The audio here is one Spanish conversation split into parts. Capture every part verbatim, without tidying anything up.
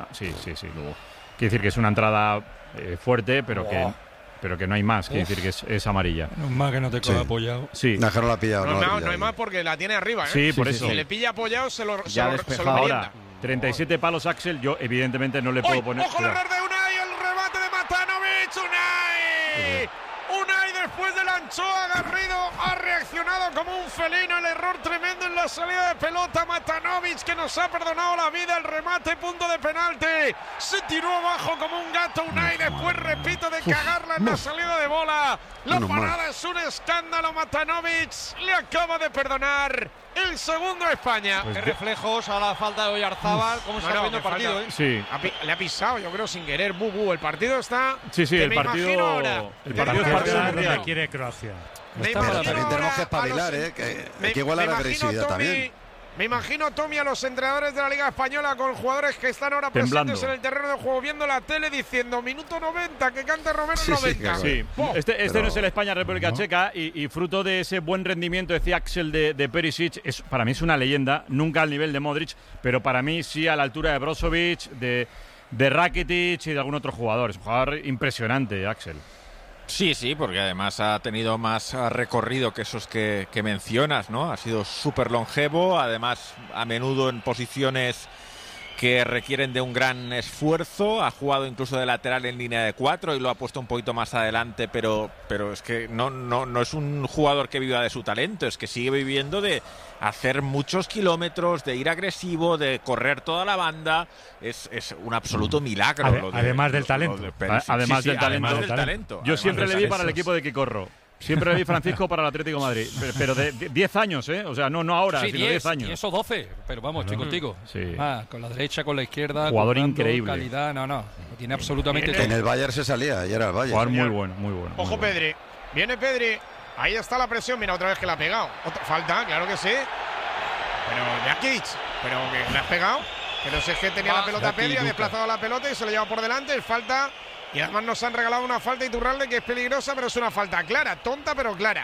Sí, sí, sí. Luego. Quiere decir que es una entrada eh, fuerte, pero, oh. que, pero que no hay más. Quiere decir que es, es amarilla. No más que no te coja sí. apoyado. Sí. No, no la ha pillado. No, no, no, no, no hay más porque la tiene arriba, ¿eh? Sí, por sí, eso. Si le pilla apoyado, se lo, se ya lo, se lo ahora, treinta y siete palos Axel. Yo, evidentemente, no le puedo ¡Oy! poner. ¡Ojo el error de Unai! ¡El remate de Matanovic! ¡Unai! Unai, después de la anchoa, Garrido ha reaccionado como un felino. El error tremendo en la salida de pelota. Matanovic, que nos ha perdonado la vida. El remate, punto de penalti. Se tiró abajo como un gato Unai. Después, repito, de cagarla en la salida de bola. La parada es un escándalo. Matanovic le acaba de perdonar el segundo a España. Pues Qué reflejos a la falta de Oyarzábal. ¿Cómo se está viendo el partido? ¿eh? Sí. Ha, le ha pisado, yo creo, sin querer. Bubu, el partido está. Sí, sí, el partido. Ahora, el partido es partido donde quiere Croacia. Pero también tenemos que espabilar, ¿eh? Que, me, que igual a la agresividad Tommy, también. Me imagino, Tommy, a los entrenadores de la Liga Española con jugadores que están ahora Temblando. presentes en el terreno de juego viendo la tele diciendo minuto noventa, que cante Romero sí, noventa. Sí, sí. Este, este Pero, no es el España-República no. Checa y, y fruto de ese buen rendimiento, decía Axel, de, de Perisic, es, para mí es una leyenda, nunca al nivel de Modric, pero para mí sí a la altura de Brozovic, de, de Rakitic y de algún otro jugador. Es un jugador impresionante, Axel. Sí, sí, porque además ha tenido más recorrido que esos que, que mencionas, ¿no? Ha sido súper longevo, además a menudo en posiciones que requieren de un gran esfuerzo. Ha jugado incluso de lateral en línea de cuatro y lo ha puesto un poquito más adelante, pero, pero es que no, no, no es un jugador que viva de su talento, es que sigue viviendo de hacer muchos kilómetros, de ir agresivo, de correr toda la banda. Es, es un absoluto milagro. Ade lo de, además del lo, talento. Lo de además, sí, sí, del talento. además del talento. Yo además siempre le vi para el esos... equipo de Quicorro. Siempre le vi Francisco para el Atlético de Madrid. Pero, pero de diez años, ¿eh? O sea, no, no ahora, sí, sino diez años. Y eso doce. Pero vamos, estoy contigo. Sí. Ah, con la derecha, con la izquierda. Jugador jugando, increíble. Calidad, no, no. Tiene absolutamente todo. En el Bayern se salía, y era el Bayern. Jugador muy bueno, muy bueno. Ojo, muy bueno. Pedri. Viene Pedri. Ahí está la presión. Mira, otra vez que la ha pegado. Otra, falta, claro que sí. Pero Jakic, pero que le has pegado. Pero si es que tenía Va, la pelota Pedri, ha desplazado la pelota y se lo lleva por delante. Es falta. Y además nos han regalado una falta Iturralde que es peligrosa, pero es una falta clara, tonta pero clara.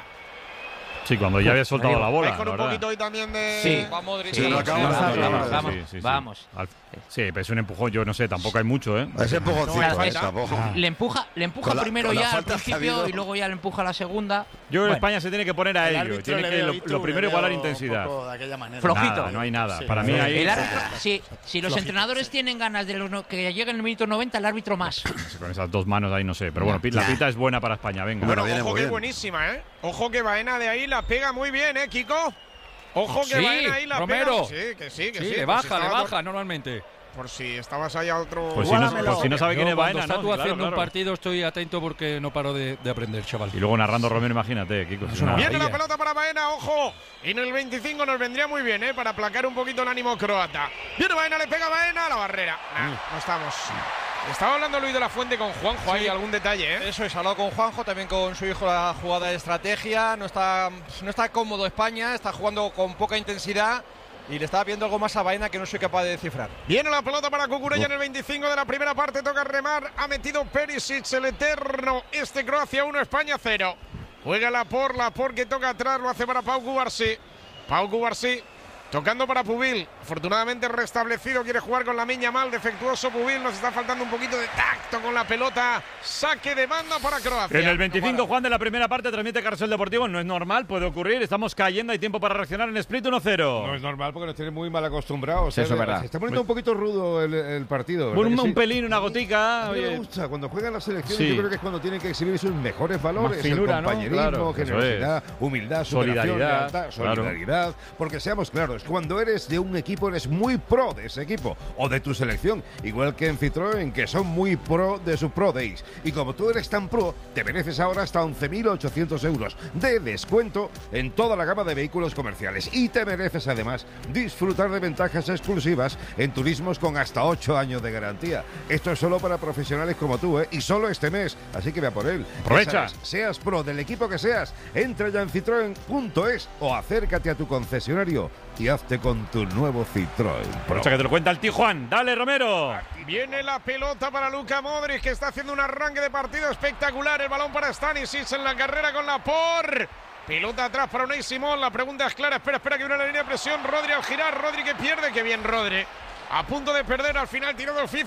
Sí, cuando ya había soltado Ahí, la bola. Con un poquito hoy también de. Sí, vamos, sí, sí, vamos, vamos, vamos. Sí, sí, sí. vamos. Sí, pero es un empujón, yo no sé, tampoco hay mucho, ¿eh? Ese empujoncito, no, es, tampoco. Le empuja, le empuja la, primero ya al principio y luego ya le empuja a la segunda. Yo creo bueno, que España se tiene que poner a ello. Tiene que lo, lo primero igualar intensidad. Flojito. Nada, no hay nada. Sí. Para mí ahí. El árbitro, sí, si los Flojito, entrenadores sí. tienen ganas de los no, que lleguen en el minuto noventa, el árbitro más. Con esas dos manos ahí no sé. Pero bueno, la pita es buena para España, venga. Bueno, bueno ojo que es buenísima, ¿eh? Ojo que Baena de ahí la pega muy bien, ¿eh, Kiko? Ojo que sí, Baena ahí la Romero. pega. Sí, que sí, que sí. sí. Le pues baja, le baja otro... normalmente. Por si estabas ahí a otro. Pues si no, pues si no sabe quién es Baena, ¿no? Cuando estás tú claro, haciendo claro. un partido estoy atento porque no paro de, de aprender, chaval. Y luego narrando Romero, imagínate, Kiko. Es una Viene la pelota para Baena, ojo. Y en el veinticinco nos vendría muy bien, ¿eh? Para aplacar un poquito el ánimo croata. Viene Baena, le pega a Baena a la barrera. Nah, no estamos. Estaba hablando Luis de la Fuente con Juanjo, ¿hay sí. algún detalle? ¿eh? Eso es, hablado con Juanjo, también con su hijo la jugada de estrategia. No está, no está cómodo España, está jugando con poca intensidad. Y le estaba viendo algo más a Baena que no soy capaz de descifrar. Viene la pelota para Cucurella en el veinticinco de la primera parte. Toca remar. Ha metido Perisic, el eterno. Este Croacia uno, España cero. Juega la por, la por que toca atrás. Lo hace para Pau Cubarsí. Pau Cubarsí tocando para Pubil. Afortunadamente restablecido. Quiere jugar con la miña mal. Defectuoso Pubil. Nos está faltando un poquito de tacto con la pelota. Saque de banda para Croacia. En el veinticinco, Juan, de la primera parte transmite Carrusel Deportivo. No es normal, puede ocurrir. Estamos cayendo. Hay tiempo para reaccionar en Split uno cero. No es normal porque nos tienen muy mal acostumbrados. Sí, eso es verdad. Se está poniendo un poquito rudo el, el partido. Un, un sí? pelín, una gotica. A mí me gusta. Cuando juegan la selección, sí. yo creo que es cuando tienen que exhibir sus mejores valores. Finura, el compañerismo, ¿no? Claro, generosidad, humildad, solidaridad, lealtad, solidaridad. Claro. Porque seamos claros, cuando eres de un equipo eres muy pro de ese equipo o de tu selección, igual que en Citroën, que son muy pro de su Pro Days. Y como tú eres tan pro, te mereces ahora hasta once mil ochocientos euros de descuento en toda la gama de vehículos comerciales. Y te mereces además disfrutar de ventajas exclusivas en turismos con hasta ocho años de garantía. Esto es solo para profesionales como tú, ¿eh? Y solo este mes, así que ve a por él. Aprovecha. Seas pro del equipo que seas, entra ya en citroen punto es o acércate a tu concesionario y hazte con tu nuevo Citroën Pro. Aprovecha que te lo cuenta el tío Juan. Dale, Romero. Aquí viene la pelota para Luka Modric, que está haciendo un arranque de partido espectacular. El balón para Stanisic en la carrera con la por. Pelota atrás para Unai Simón. La pregunta es clara. Espera, espera que viene la línea de presión. Rodri al girar. Rodri que pierde. Qué bien, Rodri. A punto de perder al final, tiró del